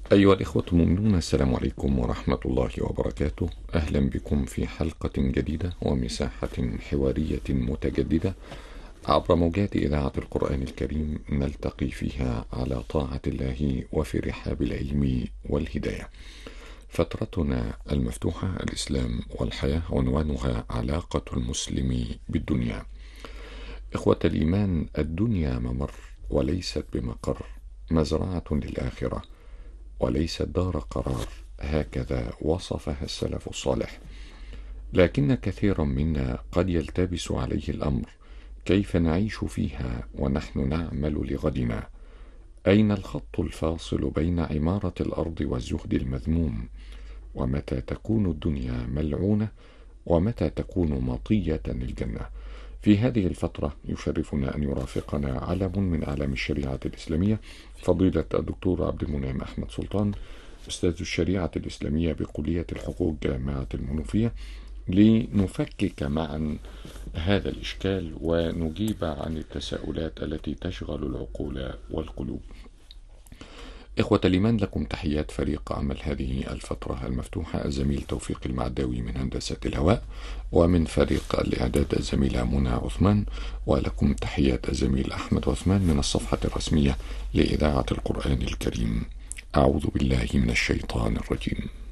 أيها الإخوة المؤمنون، السلام عليكم ورحمة الله وبركاته. أهلا بكم في حلقة جديدة ومساحة حوارية متجددة عبر موجات إذاعة القرآن الكريم، نلتقي فيها على طاعة الله وفي رحاب العلم والهداية. فترتنا المفتوحة الإسلام والحياة، عنوانها علاقة المسلم بالدنيا. إخوة الإيمان، الدنيا ممر وليست بمقر، مزرعة للآخرة وليست دار قرار، هكذا وصفها السلف الصالح. لكن كثيرا منا قد يلتبس عليه الأمر: كيف نعيش فيها ونحن نعمل لغدنا؟ أين الخط الفاصل بين عمارة الأرض والزهد المذموم؟ ومتى تكون الدنيا ملعونة؟ ومتى تكون مطية الجنة؟ في هذه الفترة يشرفنا أن يرافقنا علم من أعلام الشريعة الإسلامية، فضيلة الدكتور عبد المنعم أحمد سلطان، أستاذ الشريعة الإسلامية بكلية الحقوق جامعة المنوفية، لنفكك معا هذا الإشكال ونجيب عن التساؤلات التي تشغل العقول والقلوب. إخوة الإيمان، لكم تحيات فريق عمل هذه الفترة المفتوحة، الزميل توفيق المعداوي من هندسة الهواء، ومن فريق الإعداد الزميلة منى عثمان، ولكم تحيات الزميل أحمد عثمان من الصفحة الرسمية لإذاعة القرآن الكريم. أعوذ بالله من الشيطان الرجيم.